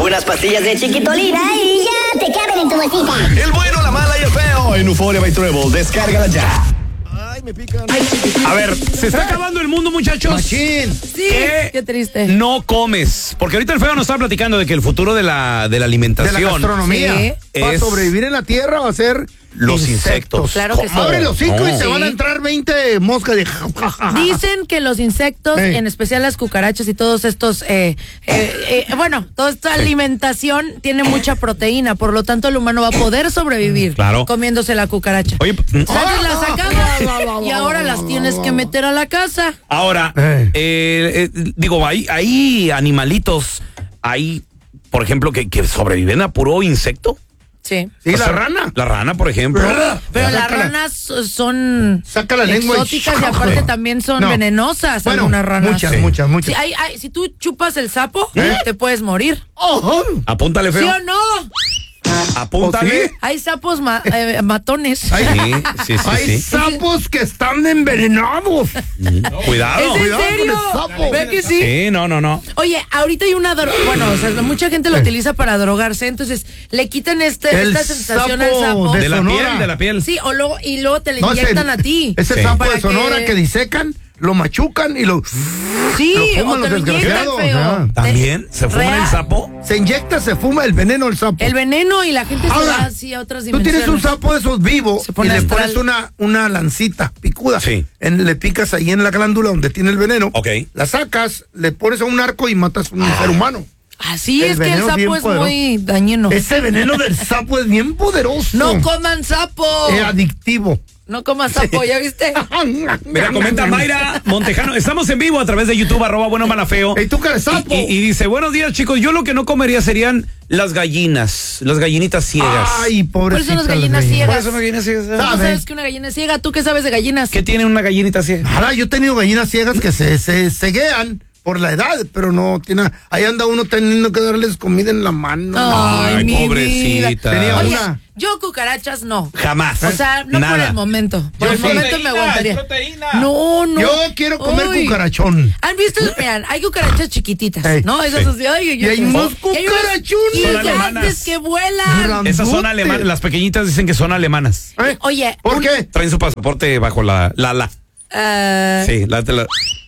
unas pastillas de Chiquitolina y ya te caben en tu bolsita. El bueno, la mala y el feo en Euphoria by Treble. Descárgala ya. Ay, me pican. A ver, se está acabando el mundo, muchachos. Machín. Sí, qué triste. No comes. Porque ahorita el feo nos estaba platicando de que el futuro de la alimentación. De la gastronomía. Sí. Para Es sobrevivir en la tierra va a ser los insectos. Claro que sí. Abre los hocico y No. te van a entrar 20 moscas de... Dicen que los insectos, Ey. en especial las cucarachas y todos estos, toda esta alimentación tiene mucha proteína, por lo tanto el humano va a poder sobrevivir Claro. comiéndose la cucucaracha. Oye, Antes las sacabas y ahora las tienes que meter a la casa. ahora, digo, hay animalitos, hay, por ejemplo, que sobreviven a puro insecto. Sí. Sí, O la sea, rana. La rana, por ejemplo. Pero las Sácala. ranas son Saca la lengua y- exóticas y aparte también son No. venenosas Bueno, algunas ranas. muchas, Sí. muchas. Si, si tú chupas el sapo, te puedes morir. Oh, Apúntale, ¿Sí feo. o no? Apúntale. ¿Oh, sí? Hay sapos matones. Sí. hay sapos que están envenenados. Cuidado. ¿Es en cuidado con serio? el sapo. ¿Ve que sí? Sí, no. Oye, ahorita hay una bueno, o sea, mucha gente lo utiliza para drogarse, entonces le quitan esta sensación al sapo. de De la Sonora. piel, de la piel. Sí, y luego te le No, inyectan a ti. Ese Sí. sapo Para de Sonora que disecan, lo machucan y lo... Sí, lo fuman o te los lo inyectan, desgraciados, feo. ajá. ¿También? ¿Se fuma Real. el sapo? Se inyecta, se fuma el veneno del sapo. El veneno y la gente se Ahora, va así a otras Tú dimensiones. tienes un sapo de esos vivos Se y pone le astral. pones una lancita picuda. Sí. Le picas ahí en la glándula donde tiene el veneno. Ok. La sacas, le pones a un arco y matas a un ser humano. Así El es que el veneno es bien sapo es poderoso. muy dañino. Ese veneno del sapo es bien poderoso. No coman sapo. Es adictivo. No coman sapo, ¿ya viste? Mira, comenta Mayra Montejano. Estamos en vivo a través de YouTube, @buenomalafeo. Ey, tú que eres sapo. Y dice, buenos días, chicos. Yo lo que no comería serían las gallinas, las gallinitas ciegas. Ay, pobrecita. ¿Cuáles son las gallinas ciegas? ¿Cuáles son las gallinas ciegas? ¿Tú ¿Sabe? sabes que una gallina es ciega? ¿Tú qué sabes de gallinas? ¿Qué tiene una gallinita ciega? Ahora, yo he tenido gallinas ciegas que se ceguean por la edad, pero no tiene. Ahí anda uno teniendo que darles comida en la mano. Ay, mi pobrecita. vida. Tenía Oye, una. yo cucarachas no. Jamás. O sea, no Nada. por el momento. Por Yo el sí. momento me aguantaría. No. Yo quiero comer Uy. cucarachón. ¿Han visto? Vean, hay cucarachas chiquititas, Ey, ¿no? Esas sí. así, ay, Y hay unos cucarachones. Son alemanas. gigantes que vuelan. Esas son Grandote. alemanas. Las pequeñitas dicen que son alemanas. ¿Eh? Oye, ¿Por qué? Traen su pasaporte bajo la. Sí, la.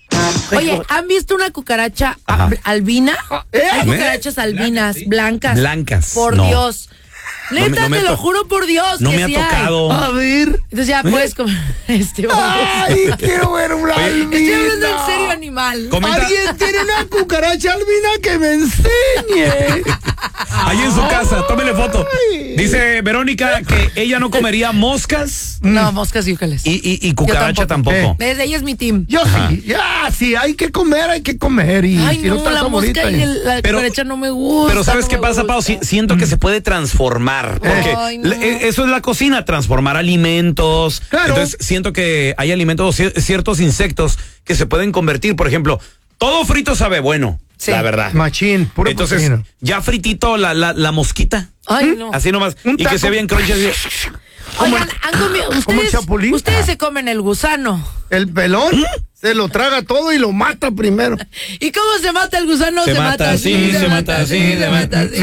Oye, ¿han visto una cucaracha Ajá. albina? ¿Eh? Hay cucarachas albinas, blancas. Blancas. Por No. Dios. Neta, no me te lo to- juro por Dios. No que me ha sí hay. tocado. A ver. Entonces ya puedes comer vamos. Ay, quiero ver una albina. Estoy hablando en serio, animal. Comenta Alguien tiene una cucaracha albina que me enseñe. ahí en su casa, tómele foto. Ay. Dice Verónica que ella no comería moscas No, moscas y úcales. y cucaracha Yo tampoco. Desde ella es mi team. Yo sí, sí, hay que comer. Y Ay, si no, está la favorita, mosca y la Pero- cucaracha no me gusta. Pero ¿sabes no qué me pasa, gusta. Pau? Siento que se puede transformar. Porque Ay, no. eso es la cocina, transformar alimentos. Claro. Entonces siento que hay alimentos, ciertos insectos que se pueden convertir. Por ejemplo, todo frito sabe bueno, Sí. la verdad. Machín, puro Entonces, proteína. ya fritito la mosquita. Ay, no. Así nomás. Un Y que taco. se vean crunchy así. Oigan, han comido. como el chapulín. Ustedes se comen el gusano. El pelón se lo traga todo y lo mata primero. ¿Y cómo se mata el gusano? Se mata así, se mata así, se mata así.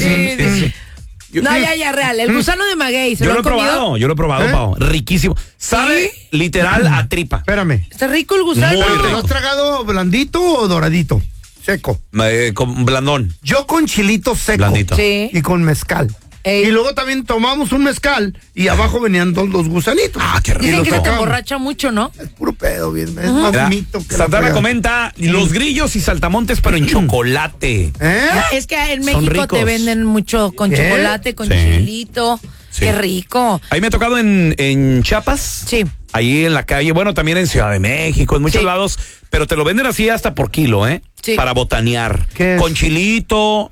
Sí. No, ya, real. El gusano de maguey, ¿se Yo lo lo he han comido? probado, ¿Eh? Pau. Riquísimo. Sabe literal a tripa. Espérame. Está rico el gusano. Muy ¿Te rico. lo has tragado blandito o doradito? Seco. Con blandón. Yo con chilito seco. Blandito. Sí. Y con mezcal. Ey. Y luego también tomamos un mezcal y abajo venían los gusanitos. Ah, qué rico. Y Dicen los que se te sacamos. emborracha mucho, ¿no? Es puro pedo, bien. Es más Mira, mito que la Santana fregada. comenta los grillos y saltamontes, pero en chocolate. ¿Eh? Es que en Son México te ricos. venden mucho con ¿Qué? chocolate, con Sí. chilito. Sí. Qué rico. Ahí me ha tocado en Chiapas. Sí. Ahí en la calle, bueno, también en Ciudad de México, en muchos Sí. lados, pero te lo venden así hasta por kilo, ¿eh? Sí. Para botanear. ¿Qué es? Con chilito,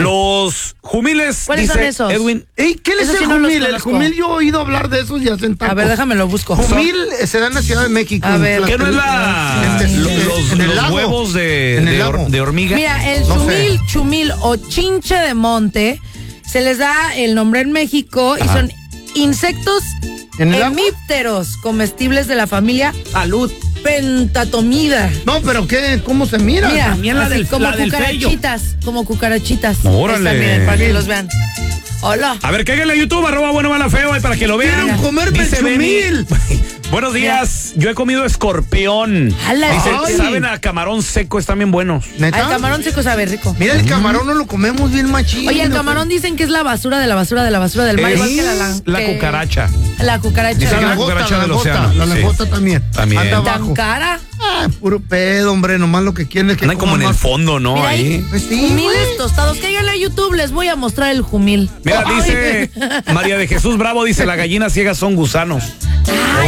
los jumiles, ¿Cuáles dice son esos? Edwin. Ey, ¿qué les Eso es sí el no los jumil? El conozco. jumil yo he oído hablar de esos ya sentados. A ver, déjame lo busco. Jumil se da en la Ciudad de México. A en ver. ¿Qué no es la En el- los en el lago. huevos En el lago. de hormiga? Mira, el No sé. chumil o chinche de monte se les da el nombre en México y son insectos ¿En el lago? hemípteros comestibles de la familia Salud. pentatomida. No, pero ¿qué? ¿Cómo se mira? Mira, también la así del- como la del cucarachitas, como cucarachitas. Órale. Ahí está, miren, para que los vean. Hola. A ver, cáiganle a YouTube, @buenомala_feo, y para que lo vean. Quiero comer Dice Bechumil. Benny, buenos días, yo he comido escorpión. Ala, Dice, ay. saben a camarón seco, están bien buenos. ¿Neta? El camarón seco sabe rico. Mira, el camarón no lo comemos bien machín. Oye, el camarón dicen que es la basura de la basura de la basura del mar, Es igual que la que- cucaracha. La cucaracha. Dice que La la langota, cucaracha la del langota, océano, la sí. langota también. También. Anda ¿Tan abajo. cara? Ah, puro pedo, hombre, nomás lo que quieren es que Andan como en coman el más. fondo, ¿no? Mira Ahí. Pues sí, Jumiles güey. tostados. Cáiganle a YouTube, les voy a mostrar el jumil. Mira, Ay. dice María de Jesús Bravo, dice, la gallina ciega son gusanos.